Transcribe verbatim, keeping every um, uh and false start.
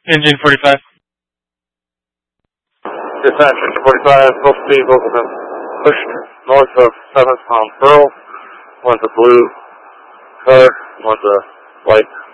Engine forty-five. Dispatch, Engine forty-five, full speed, both of them pushed north of seventh on Pearl. One's a blue color, one's a white.